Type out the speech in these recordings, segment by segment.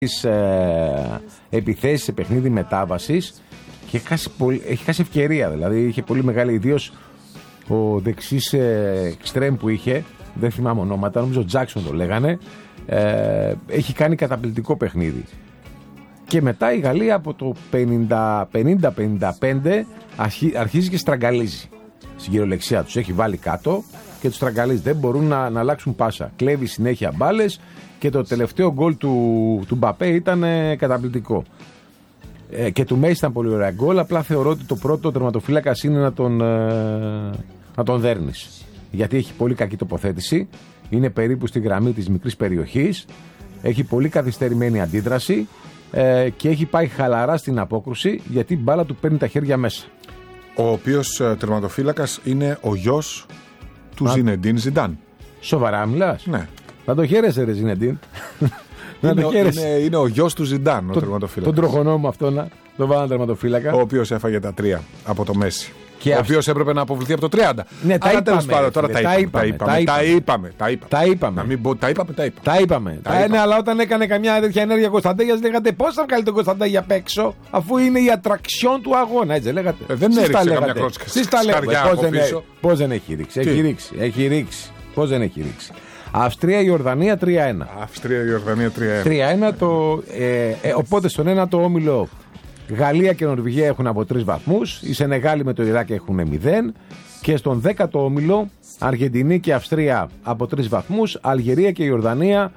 επιθέσεις σε παιχνίδι μετάβασης και έχει χάσει ευκαιρία. Δηλαδή είχε πολύ μεγάλη, ιδίως ο δεξής εξτρέμ που είχε, δεν θυμάμαι ονόματα, νομίζω Τζάκσον το λέγανε, έχει κάνει καταπληκτικό παιχνίδι. Και μετά η Γαλλία από το 50-55 αρχίζει και στραγγαλίζει στην κυριολεξία τους. Έχει βάλει κάτω και τους στραγγαλίζει. Δεν μπορούν να αλλάξουν πάσα. Κλέβει συνέχεια μπάλες και το τελευταίο γκολ του Μπαπέ ήταν καταπληκτικό. Και του Μέση ήταν πολύ ωραία γκολ. Απλά θεωρώ ότι το πρώτο τερματοφύλακας είναι να τον δέρνεις. Γιατί έχει πολύ κακή τοποθέτηση. Είναι περίπου στη γραμμή της μικρής περιοχής. Έχει πολύ καθυστερημένη αντίδραση. Και έχει πάει χαλαρά στην απόκρουση γιατί η μπάλα του παίρνει τα χέρια μέσα. Ο οποίος τερματοφύλακας είναι ο γιος του Ζινεντίν Ζιντάν. Σοβαρά μιλάς? Ναι. Να το χαίρεσαι ρε Ζινεντίν. Είναι ο γιος του Ζιντάν ο τερματοφύλακας. Τον τροχονό μου αυτό να τον βάλανε τερματοφύλακα. Ο οποίος έφαγε τα 3 από το Μέση. Και ο οποίος έπρεπε να αποβληθεί από το 30. Ναι, τα είπαμε. Ναι, αλλά όταν έκανε καμιά τέτοια ενέργεια Κωνσταντέγιας λέγατε πώς θα βγάλει τον Κωνσταντέγια απ' έξω, αφού είναι η ατραξιόν του αγώνα. Έτσι λέγατε. Δεν έριξε καμιά κρότσκα. Πώς δεν έχει ρίξει? Έχει ρίξει. Πώς δεν έχει ρίξει? Αυστρία-Ιορδανία 3-1. Αυστρία-Ιορδανία 3-1. Οπότε στον ένα το όμιλο Γαλλία και Νορβηγία έχουν από 3 βαθμούς. Οι Σενεγάλοι με το Ιράκ έχουν 0. Και στον 10ο όμιλο Αργεντινή και Αυστρία από 3 βαθμούς. Αλγερία και Ιορδανία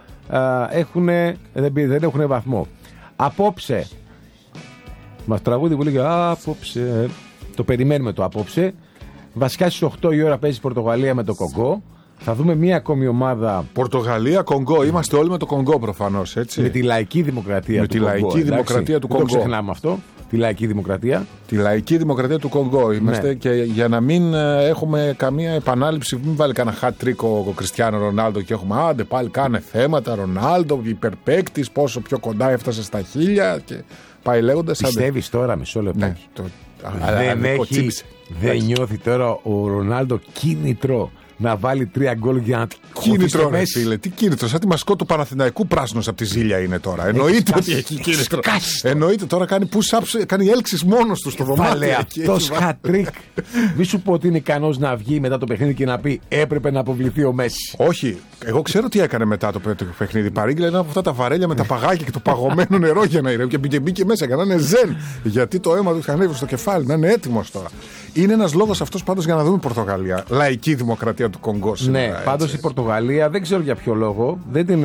δεν έχουν βαθμό. Απόψε, μας τραγούδι που λέγει απόψε. Το περιμένουμε το απόψε. Βασικά στις 8 η ώρα παίζει η Πορτογαλία με το Κονγκό. Θα δούμε μία ακόμη ομάδα. Πορτογαλία, Κονγκό. Είμαστε όλοι με το Κονγκό προφανώς, έτσι. Με τη λαϊκή δημοκρατία του Κονγκό. Του Κονγκό. Δεν το ξεχνάμε αυτό. Τη λαϊκή δημοκρατία. Τη λαϊκή δημοκρατία του Κονγκό είμαστε. Ναι. Και για να μην έχουμε καμία επανάληψη, μην βάλει κανένα hat-trick ο Κριστιάνο Ρονάλντο και έχουμε άντε πάλι κάνε θέματα. Ρονάλντο, υπερπαίκτης, πόσο πιο κοντά έφτασε στα 1000 και πάει λέγοντας. Πιστεύεις τώρα, μισό λεπτάκι. Ναι, δεν νιώθει τώρα ο Ρονάλντο κίνητρο να βάλει 3 γκολ για να κίνητρο, ρε φίλε. Τι κίνητρο, σαν τη μασκό του Παναθηναϊκού πράσινος από τη ζήλια είναι τώρα. Εννοείται ότι έχει κίνητρο. Εννοείται τώρα κάνει push-ups, κάνει έλξεις μόνος του στο δωμάτιο. Βάλε αυτός hat-trick. Μη σου πω ότι είναι ικανός να βγει μετά το παιχνίδι και να πει έπρεπε να αποβληθεί ο Μέση. Όχι, εγώ ξέρω τι έκανε μετά το παιχνίδι. Παρήγγειλε ένα από αυτά τα βαρέλια με τα παγάκια και το παγωμένο νερό για να ηρεμήσει. Και μπήκε μέσα για να είναι ζεν. Γιατί το αίμα του είχε ανέβει στο κεφάλι, να είναι έτοιμος τώρα. Είναι ένας λόγος αυτός πάντως για να δούμε Πορτογαλία. Λαϊκή δημοκρατία του Κονγκό. Ναι, πάντως η Πορτογαλία δεν ξέρω για ποιο λόγο.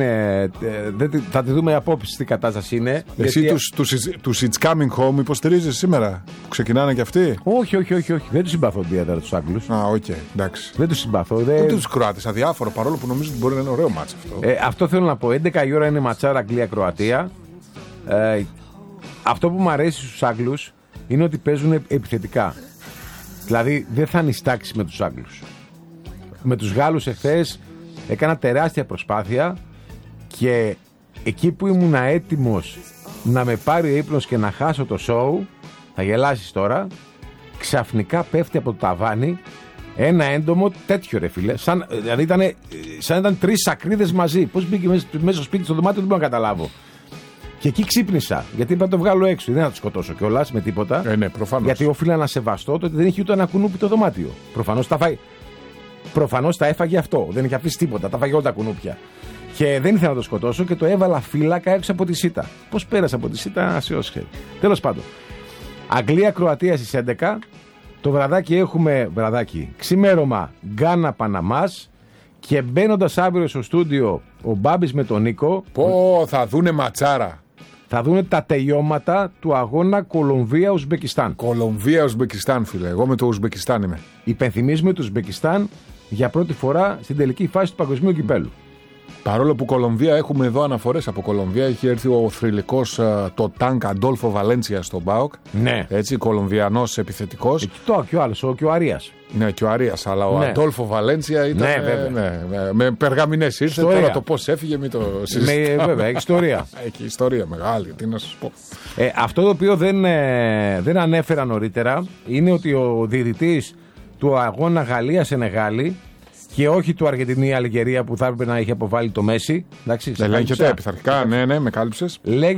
Θα τη δούμε απόψε τι κατάσταση είναι. Εσύ τους It's Coming Home υποστηρίζεις σήμερα που ξεκινάνε κι αυτοί? Όχι. Δεν τους συμπαθώ ιδιαίτερα τους Άγγλους. Εντάξει. Δεν τους συμπαθώ. Ούτε τους Κροάτες, αδιάφορο, παρόλο που νομίζω ότι μπορεί να είναι ωραίο μάτς αυτό. Αυτό θέλω να πω. 11 η ώρα είναι ματσάρα Αγγλία-Κροατία. Αυτό που μου αρέσει στους Άγγλους είναι ότι παίζουν επιθετικά. Δηλαδή δεν θα νηστάξει με τους Άγγλους. Με τους Γάλλους εχθές έκανα τεράστια προσπάθεια και εκεί που ήμουν έτοιμος να με πάρει ο ύπνος και να χάσω το σόου, θα γελάσεις τώρα, ξαφνικά πέφτει από το ταβάνι ένα έντομο τέτοιο ρε φίλε, δηλαδή σαν ήταν 3 σακρίδες μαζί. Πώς μπήκε μέσα στο σπίτι στο δωμάτιο δεν μπορώ να καταλάβω. Και εκεί ξύπνησα, γιατί είπα να το βγάλω έξω. Δεν θα το σκοτώσω κιόλας με τίποτα. Ναι, προφανώς. Γιατί όφιλα να σεβαστώ το ότι δεν είχε ούτε ένα κουνούπι το δωμάτιο. Προφανώς τα έφαγε αυτό. Δεν είχε αφήσει τίποτα. Τα φάγε όλα τα κουνούπια. Και δεν ήθελα να το σκοτώσω και το έβαλα φύλακα έξω από τη σίτα. Πώς πέρασε από τη σίτα, ασιώς ξέρει. Τέλος πάντων. Αγγλία-Κροατία στις 11. Το βραδάκι έχουμε ξημέρωμα Γκάνα-Παναμάς. Και μπαίνοντας αύριο στο στούντιο ο Μπάμπης με τον Νίκο. Θα δούνε ματσάρα. Θα δούνε τα τελειώματα του αγώνα Κολομβία-Ουσμπεκιστάν. Κολομβία-Ουσμπεκιστάν, φίλε. Εγώ με το Ουσμπεκιστάν είμαι. Υπενθυμίζουμε το Ουσμπεκιστάν για πρώτη φορά στην τελική φάση του παγκοσμίου κυπέλου. Παρόλο που Κολομβία έχουμε εδώ αναφορές από Κολομβία, έχει έρθει ο θρυλικός το τάγκ Αντόλφο Βαλέντσια στον ΠΑΟΚ. Ναι. Έτσι, Κολομβιανός επιθετικός. Και ο άλλος, και ο Αρίας. Ναι, και ο Αρίας, αλλά ο Αντόλφο Βαλέντσια ήταν. Ναι, με περγαμηνές ήρθε. Τώρα το πώς έφυγε, μην το συζητάμε. Βέβαια, έχει ιστορία. Έχει ιστορία μεγάλη, τι να σας πω. Αυτό το οποίο δεν ανέφερα νωρίτερα είναι ότι ο διαιτητής του αγώνα Γαλλία-Σενεγάλη και όχι του Αργεντινή-Αλγερία που θα έπρεπε να είχε αποβάλει το Μέση. Ελέγχεται επιθαρχικά, ναι, με κάλυψες.